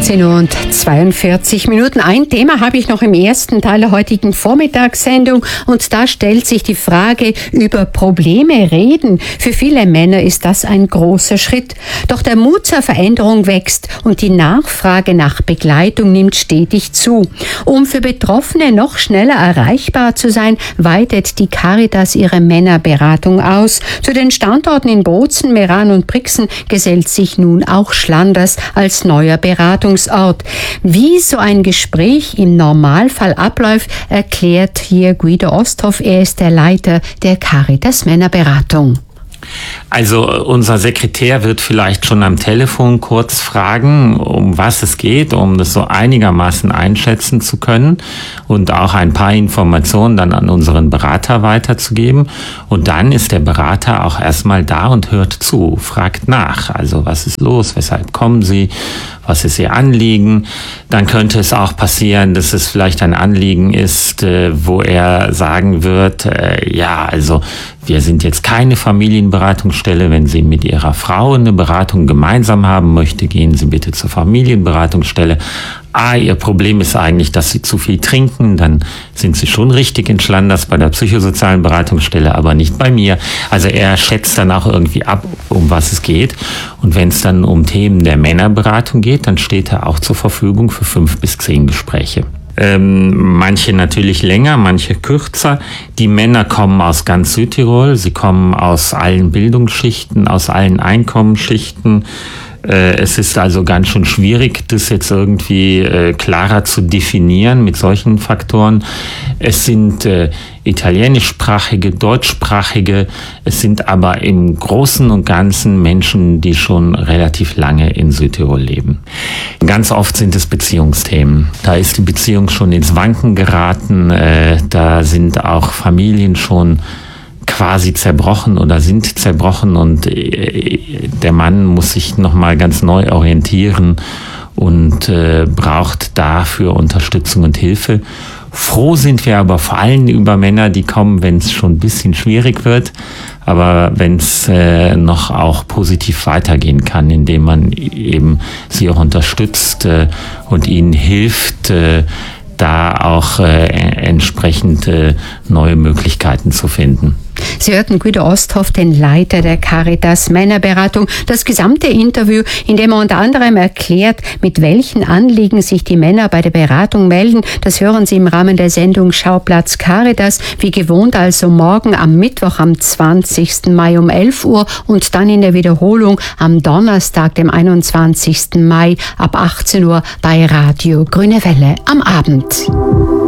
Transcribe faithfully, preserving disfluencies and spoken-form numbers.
achtzehn Uhr und zweiundvierzig Minuten. Ein Thema habe ich noch im ersten Teil der heutigen Vormittagssendung und da stellt sich die Frage, über Probleme reden. Für viele Männer ist das ein großer Schritt. Doch der Mut zur Veränderung wächst und die Nachfrage nach Begleitung nimmt stetig zu. Um für Betroffene noch schneller erreichbar zu sein, weitet die Caritas ihre Männerberatung aus. Zu den Standorten in Bozen, Meran und Brixen gesellt sich nun auch Schlanders als neuer Beratungsort. Wie so ein Gespräch im Normalfall abläuft, erklärt hier Guido Osthoff. Er ist der Leiter der Caritas Männerberatung. Also unser Sekretär wird vielleicht schon am Telefon kurz fragen, um was es geht, um das so einigermaßen einschätzen zu können und auch ein paar Informationen dann an unseren Berater weiterzugeben. Und dann ist der Berater auch erstmal da und hört zu, fragt nach. Also was ist los, weshalb kommen Sie, was ist Ihr Anliegen? Dann könnte es auch passieren, dass es vielleicht ein Anliegen ist, wo er sagen wird, ja, also wir sind jetzt keine Familienberatungsstelle. Wenn Sie mit Ihrer Frau eine Beratung gemeinsam haben möchte, gehen Sie bitte zur Familienberatungsstelle. Ah, Ihr Problem ist eigentlich, dass Sie zu viel trinken. Dann sind Sie schon richtig in Schlanders bei der psychosozialen Beratungsstelle, aber nicht bei mir. Also er schätzt dann auch irgendwie ab, um was es geht. Und wenn es dann um Themen der Männerberatung geht, dann steht er auch zur Verfügung für fünf bis zehn Gespräche. Ähm, manche natürlich länger, manche kürzer. Die Männer kommen aus ganz Südtirol. Sie kommen aus allen Bildungsschichten, aus allen Einkommensschichten. Es ist also ganz schön schwierig, das jetzt irgendwie äh, klarer zu definieren mit solchen Faktoren. Es sind äh, italienischsprachige, deutschsprachige, es sind aber im Großen und Ganzen Menschen, die schon relativ lange in Südtirol leben. Ganz oft sind es Beziehungsthemen. Da ist die Beziehung schon ins Wanken geraten, äh, da sind auch Familien schon quasi zerbrochen oder sind zerbrochen und der Mann muss sich nochmal ganz neu orientieren und äh, braucht dafür Unterstützung und Hilfe. Froh sind wir aber vor allem über Männer, die kommen, wenn es schon ein bisschen schwierig wird, aber wenn es äh, noch auch positiv weitergehen kann, indem man eben sie auch unterstützt äh, und ihnen hilft, äh, da auch äh, entsprechend äh, neue Möglichkeiten zu finden. Sie hörten Guido Osthoff, den Leiter der Caritas Männerberatung. Das gesamte Interview, in dem er unter anderem erklärt, mit welchen Anliegen sich die Männer bei der Beratung melden, das hören Sie im Rahmen der Sendung Schauplatz Caritas. Wie gewohnt also morgen am Mittwoch am zwanzigsten Mai um elf Uhr und dann in der Wiederholung am Donnerstag, dem einundzwanzigsten Mai ab achtzehn Uhr bei Radio Grüne Welle am Abend.